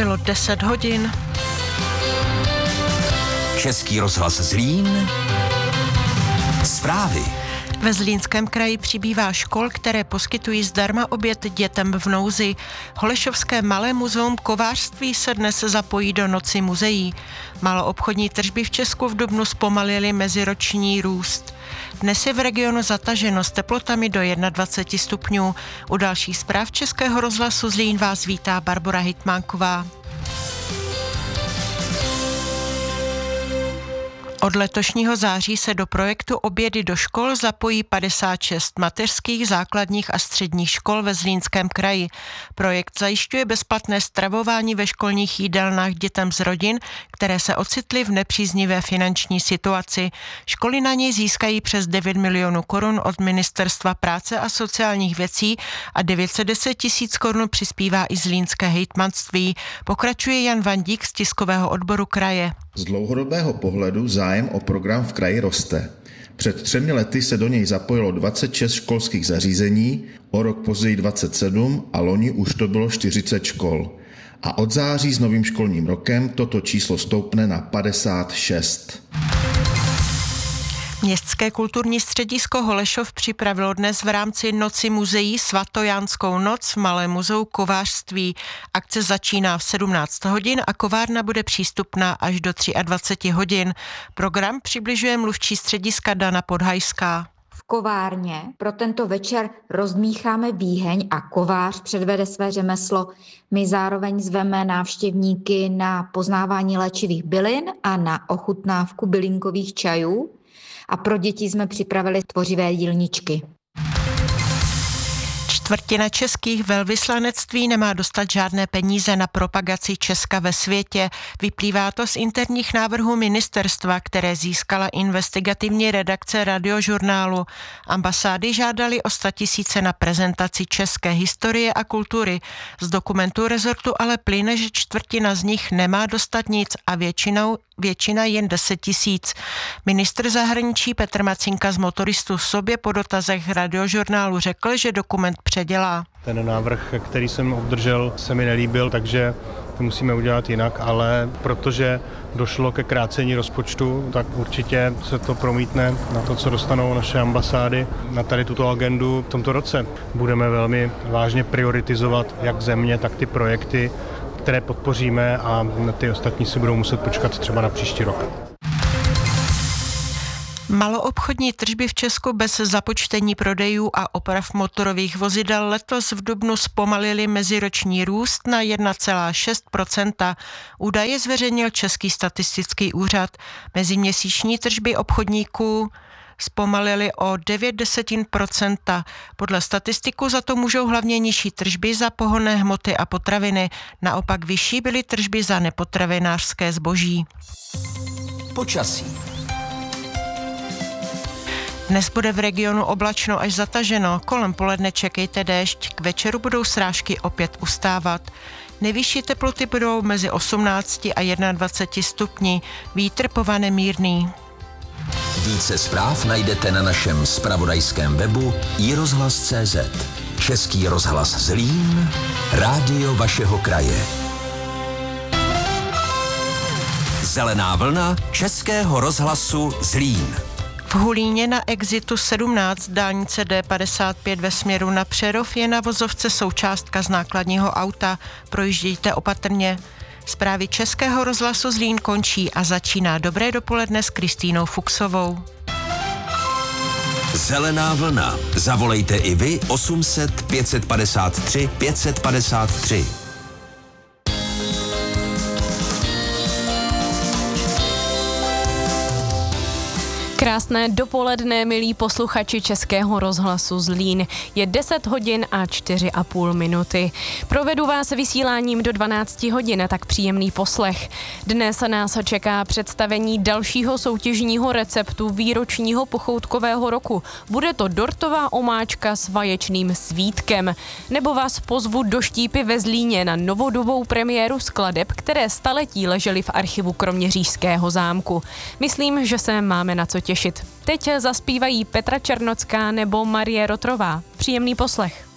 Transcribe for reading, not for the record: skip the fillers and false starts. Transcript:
Bylo 10 hodin. Český rozhlas Zlín. Zprávy. Ve Zlínském kraji přibývá škol, které poskytují zdarma oběd dětem v nouzi. Holešovské Malé muzeum kovářství se dnes zapojí do Noci muzeí. Maloobchodní tržby v Česku v dubnu zpomalily meziroční růst. Dnes je v regionu zataženo s teplotami do 21 stupňů. U dalších zpráv Českého rozhlasu Zlín vás vítá Barbora Hitmánková. Od letošního září se do projektu Obědy do škol zapojí 56 mateřských, základních a středních škol ve Zlínském kraji. Projekt zajišťuje bezplatné stravování ve školních jídelnách dětem z rodin, které se ocitly v nepříznivé finanční situaci. Školy na něj získají přes 9 milionů korun od Ministerstva práce a sociálních věcí a 910 000 korun přispívá i Zlínské hejtmanství. Pokračuje Jan Vandík z tiskového odboru kraje. Z dlouhodobého pohledu zájem o program v kraji roste. Před 3 lety se do něj zapojilo 26 školských zařízení, o rok později 27 a loni už to bylo 40 škol. A od září s novým školním rokem toto číslo stoupne na 56. Městské kulturní středisko Holešov připravilo dnes v rámci Noci muzeí svatojánskou noc v Malém muzeu kovářství. Akce začíná v 17 hodin a kovárna bude přístupná až do 23 hodin. Program přibližuje mluvčí střediska Dana Podhajská. V kovárně pro tento večer rozdmícháme výheň a kovář předvede své řemeslo. My zároveň zveme návštěvníky na poznávání léčivých bylin a na ochutnávku bylinkových čajů. A pro děti jsme připravili tvořivé jídelníčky. Čtvrtina českých velvyslanectví nemá dostat žádné peníze na propagaci Česka ve světě. Vyplývá to z interních návrhů ministerstva, které získala investigativní redakce Radiožurnálu. Ambasády žádaly o 100 000 na prezentaci české historie a kultury. Z dokumentů rezortu ale plyne, že čtvrtina z nich nemá dostat nic a většina jen 10 000. Ministr zahraničí Petr Macinka z Motoristů v sobě po dotazech Radiožurnálu řekl, že dokument předělá. Ten návrh, který jsem obdržel, se mi nelíbil, takže to musíme udělat jinak, ale protože došlo ke krácení rozpočtu, tak určitě se to promítne na to, co dostanou naše ambasády na tady tuto agendu v tomto roce. Budeme velmi vážně prioritizovat jak země, tak ty projekty, které podpoříme a ty ostatní si budou muset počkat třeba na příští rok. Maloobchodní tržby v Česku bez započtení prodejů a oprav motorových vozidel letos v dubnu zpomalily meziroční růst na 1,6%. Údaje zveřejnil Český statistický úřad. Meziměsíční tržby obchodníků zpomalily o 0,9%. Podle statistiku za to můžou hlavně nižší tržby za pohonné hmoty a potraviny. Naopak vyšší byly tržby za nepotravinářské zboží. Počasí. Dnes bude v regionu oblačno až zataženo. Kolem poledne čekejte déšť. K večeru budou srážky opět ustávat. Nejvyšší teploty budou mezi 18 a 21 stupni. Vítr povane mírný. Více zpráv najdete na našem zpravodajském webu iRozhlas.cz. Český rozhlas Zlín, rádio vašeho kraje. Zelená vlna Českého rozhlasu Zlín. V Hulíně na exitu 17 dálnice D55 ve směru na Přerov je na vozovce součástka z nákladního auta. Projíždějte opatrně. Zprávy Českého rozhlasu Zlín končí a začíná Dobré dopoledne s Kristýnou Fuchsovou. Zelená vlna. Zavolejte i vy 800 553 553. Krásné dopoledne, milí posluchači Českého rozhlasu Zlín. Je 10 hodin a 4,5 minuty. Provedu vás vysíláním do 12 hodin, tak příjemný poslech. Dnes nás čeká představení dalšího soutěžního receptu výročního pochoutkového roku. Bude to dortová omáčka s vaječným svítkem. Nebo vás pozvu do Štípy ve Zlíně na novodobou premiéru skladeb, které staletí ležely v archivu Kroměřížského zámku. Myslím, že se máme na co těšit. Teď zaspívají Petra Černocká nebo Marie Rotrová. Příjemný poslech.